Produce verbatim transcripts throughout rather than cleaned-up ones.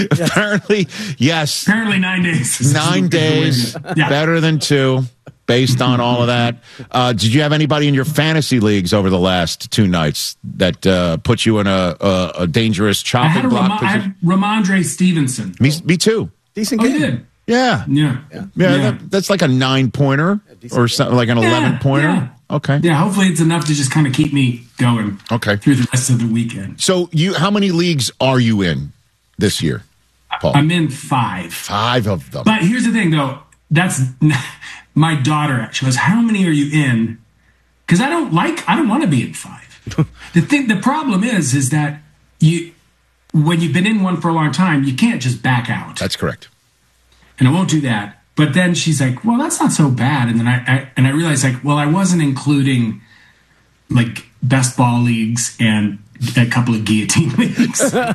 Apparently, yes. Apparently nine days. Nine days, yeah. better than two, based on all of that. Uh, did you have anybody in your fantasy leagues over the last two nights that uh, put you in a, a, a dangerous chopping I had a block Ram- position? I had Ramondre Stevenson. Me, me too. Decent Oh, game. you did? Yeah. Yeah. Yeah, Yeah. That, that's like a nine-pointer or something, like an Yeah, eleven-pointer. yeah. Okay. Yeah, hopefully it's enough to just kind of keep me going Okay. through the rest of the weekend. So, you, how many leagues are you in this year, Paul? I'm in five. Five of them. But here's the thing, though. That's my daughter actually goes, how many are you in? Because I don't like, I don't want to be in five. the thing, the problem is, is that you, when you've been in one for a long time, you can't just back out. That's correct. And I won't do that. But then she's like, well, that's not so bad. And then I, I and I realized, like, well, I wasn't including like best ball leagues and a couple of guillotine leagues. So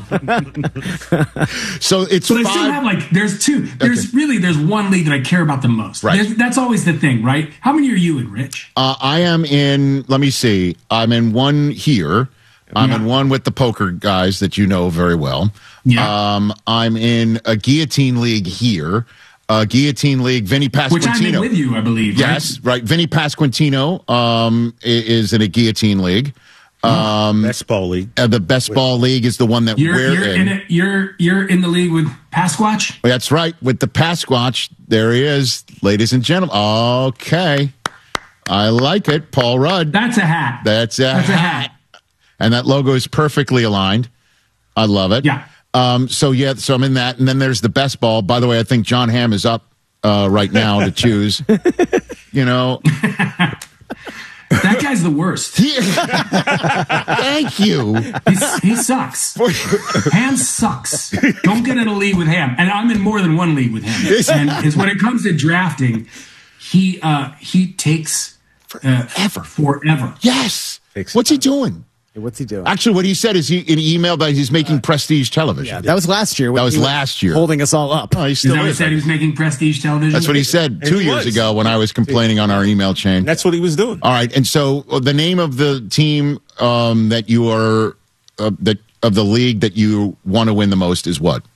it's But I five. still have like, there's two. There's Okay. really, there's one league that I care about the most. Right. There's, that's always the thing, right? How many are you in, Rich? Uh, I am in, let me see, I'm in one here. I'm Yeah. in one with the poker guys that you know very well. Yeah. Um, I'm in a guillotine league here. A guillotine league, Vinny Pasquantino. Which I'm in with you, I believe. Yes, right. Vinny Pasquantino um, i- is in a guillotine league. Um, Best ball league. uh, the best ball league is the one that You're, we're you're in. in it. You're you're in the league with Pasquatch. That's right. With the Pasquatch, there he is, ladies and gentlemen. Okay. I like it. Paul Rudd. That's a hat. That's a, That's a hat. hat. And that logo is perfectly aligned. I love it. Yeah. Um, so, yeah, so I'm in that. And then there's the best ball. By the way, I think John Hamm is up uh, right now to choose. You know. That guy's the worst. He, thank you. He's, he sucks. Ham sucks. Don't get in a league with Ham. And I'm in more than one league with him. And is when it comes to drafting, he uh, he takes uh, Forever. forever. Yes. Takes What's he doing? What's he doing? Actually, what he said is he in email that he's making prestige television. Yeah, that was last year. when That was he last year. Holding us all up. Oh, he Is still that what he is. said? He was making prestige television? That's what he said two he years was. ago when I was complaining on our email chain. That's what he was doing. All right, and so uh, the name of the team um, that you are uh, that of the league that you want to win the most is what?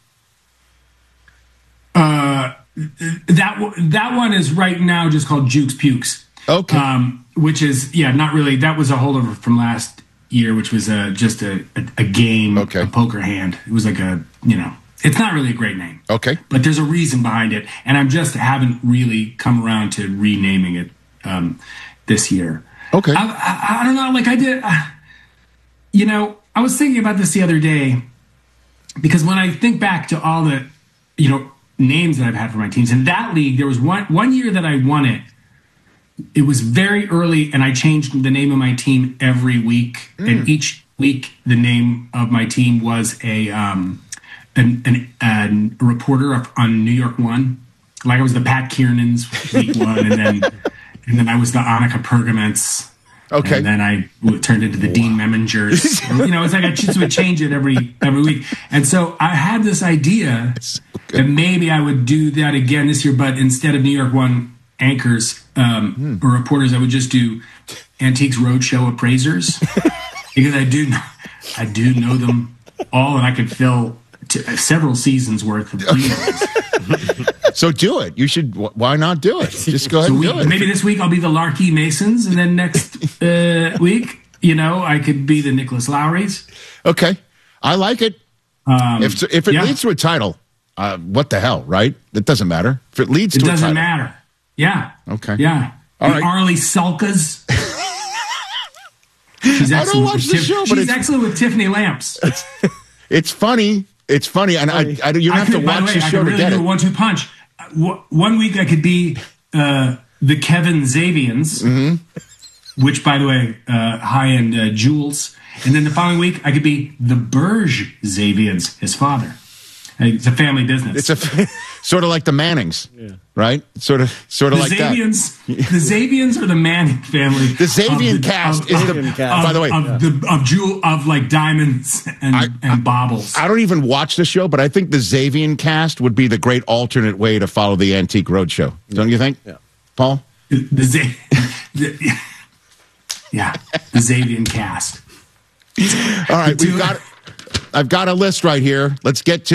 Uh, that, w- that one is right now just called Jukes Pukes. Okay. Um, which is, yeah, not really. That was a holdover from last year, which was uh, just a, a, a game, Okay. a poker hand. It was like a, you know, it's not really a great name. Okay. But there's a reason behind it. And I'm just haven't really come around to renaming it um, this year. Okay. I, I, I don't know. Like I did, uh, you know, I was thinking about this the other day because when I think back to all the, you know, names that I've had for my teams in that league, there was one, one year that I won it. It was very early, and I changed the name of my team every week. Mm. And each week, the name of my team was a um, an, an, an, a reporter on New York One. Like I was the Pat Kiernan's week one, and then and then I was the Annika Pergaments. Okay. And then I turned into the wow. Dean Memingers. You know, it's like I just would change it every every week. And so I had this idea so that maybe I would do that again this year, but instead of New York One anchors um, hmm. or reporters, I would just do Antiques Roadshow appraisers because I do know, I do know them all, and I could fill t- several seasons worth of previews. So do it. You should. Why not do it? Just go ahead so and we, do it. Maybe this week I'll be the Larky Masons, and then next uh, week, you know, I could be the Nicholas Lowrys. Okay, I like it. Um, if if it yeah. leads to a title, uh, what the hell, right? It doesn't matter. If it leads it to a title, it doesn't matter. Yeah. Okay. Yeah. All the right. Arlie Sulkas. She's I don't watch the Tif- show, but she's it's, excellent with Tiffany Lamps. It's, it's funny. It's funny, and I, I, you don't have could, to watch by the, way, the show I could to really get do it. a one-two punch. One week I could be uh, the Kevin Zavians, mm-hmm. which, by the way, uh, high-end uh, jewels. And then the following week I could be the Burge Zavians, his father. It's a family business. It's a sort of like the Mannings, yeah. right? Sort of, sort of the like Zavians, that. The Zavians are the Manning family. The Zavian the, cast of, is of, the. Of, by the way, of, yeah. the, of jewel of like diamonds and, I, and baubles. I don't even watch the show, but I think the Zavian cast would be the great alternate way to follow the Antique Roadshow. Don't you think, yeah. Paul? The, the, Z- the yeah, the Zavian cast. All right, we've got. I've got a list right here. Let's get to.